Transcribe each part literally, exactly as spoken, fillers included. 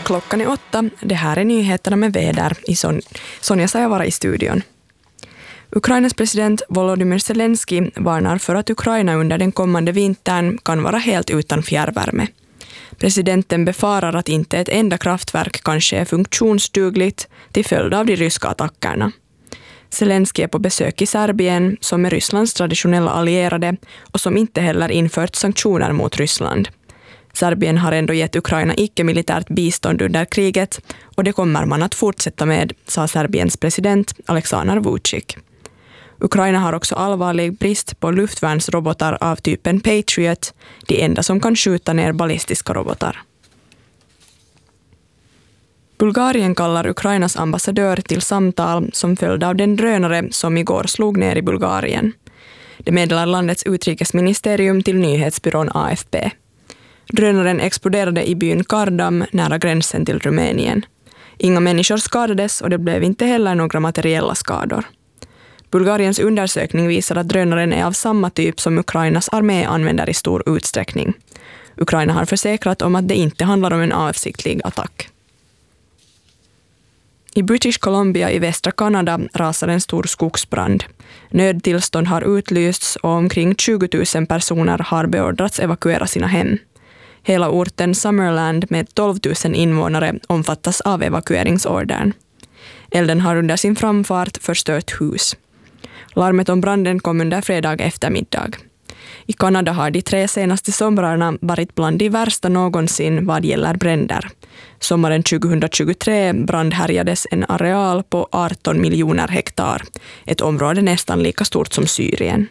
Klockan är åtta. Det här är nyheterna med väder. I Son- Sonja Sajavara i studion. Ukrainas president Volodymyr Zelensky varnar för att Ukraina under den kommande vintern kan vara helt utan fjärrvärme. Presidenten befarar att inte ett enda kraftverk kanske är funktionsdugligt till följd av de ryska attackerna. Zelensky är på besök i Serbien, som är Rysslands traditionella allierade och som inte heller infört sanktioner mot Ryssland. Serbien har ändå gett Ukraina icke-militärt bistånd under kriget och det kommer man att fortsätta med, sa Serbiens president Aleksandar Vučić. Ukraina har också allvarlig brist på luftvärnsrobotar av typen Patriot, de enda som kan skjuta ner ballistiska robotar. Bulgarien kallar Ukrainas ambassadör till samtal som följd av den drönare som igår slog ner i Bulgarien. Det meddelar landets utrikesministerium till nyhetsbyrån A F P. Drönaren exploderade i byn Kardam nära gränsen till Rumänien. Inga människor skadades och det blev inte heller några materiella skador. Bulgariens undersökning visar att drönaren är av samma typ som Ukrainas armé använder i stor utsträckning. Ukraina har försäkrat om att det inte handlar om en avsiktlig attack. I British Columbia i västra Kanada rasar en stor skogsbrand. Nödtillstånd har utlysts och omkring tjugo tusen personer har beordrats evakuera sina hem. Hela orten Summerland med tolv tusen invånare omfattas av evakueringsordern. Elden har under sin framfart förstört hus. Larmet om branden kom under fredag eftermiddag. I Kanada har de tre senaste somrarna varit bland de värsta någonsin vad gäller bränder. Sommaren tjugohundratjugotre brandhärjades en areal på arton miljoner hektar, ett område nästan lika stort som Syrien.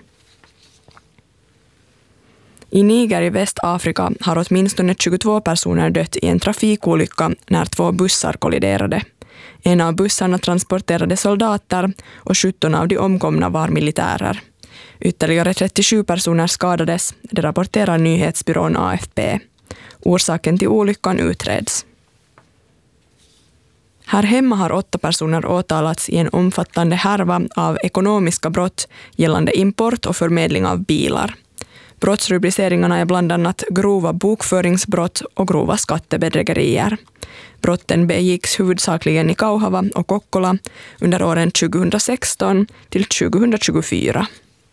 I Niger i Västafrika har åtminstone tjugotvå personer dött i en trafikolycka när två bussar kolliderade. En av bussarna transporterade soldater och sjutton av de omkomna var militärer. Ytterligare trettiosju personer skadades, det rapporterar nyhetsbyrån A F P. Orsaken till olyckan utreds. Här hemma har åtta personer åtalats i en omfattande härva av ekonomiska brott gällande import och förmedling av bilar. Brottsrubriceringarna är bland annat grova bokföringsbrott och grova skattebedrägerier. Brotten begicks huvudsakligen i Kauhava och Kokkola under åren tjugohundrasexton till tjugohundratjugofyra.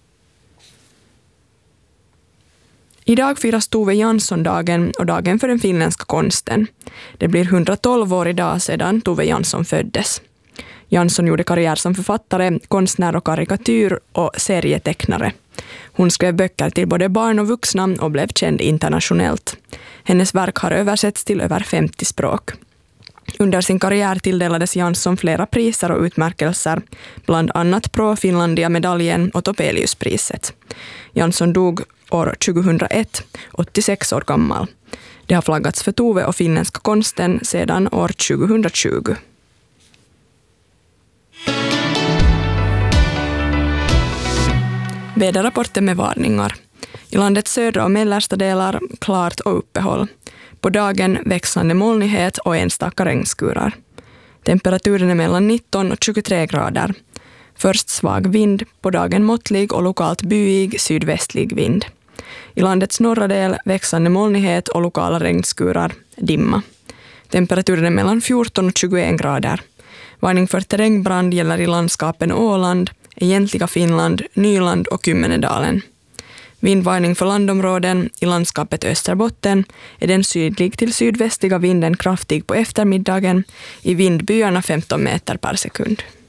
Idag firas Tove Jansson-dagen och dagen för den finländska konsten. Det blir hundratolv år idag sedan Tove Jansson föddes. Jansson gjorde karriär som författare, konstnär och karikatyr och serietecknare. Hon skrev böcker till både barn och vuxna och blev känd internationellt. Hennes verk har översetts till över femtio språk. Under sin karriär tilldelades Jansson flera priser och utmärkelser, bland annat Pro Finlandia-medaljen och Topeliuspriset. Jansson dog år tjugohundraett, åttiosex år gammal. Det har flaggats för Tove och finländska konsten sedan år tjugohundratjugo. Väderrapporten med varningar. I landets södra och mellersta delar klart och uppehåll. På dagen växlande molnighet och enstaka regnskurar. Temperaturen är mellan nitton och tjugotre grader. Först svag vind, på dagen måttlig och lokalt byig sydvästlig vind. I landets norra del växande molnighet och lokala regnskurar, dimma. Temperaturen är mellan fjorton och tjugoen grader. Varning för terrängbrand gäller i landskapen Åland, egentliga Finland, Nyland och Kymmenedalen. Vindvarning för landområden i landskapet Österbotten är den sydlig till sydvästliga vinden kraftig på eftermiddagen, i vindbyarna femton meter per sekund.